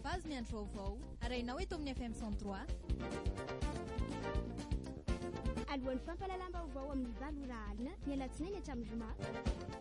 fazy ny andro vaovao arainao eto amin'ny FM 103 alohan'ny fampalalam-baovao amin'ny valo ora alina ny alatsinainy hatramin'ny zoma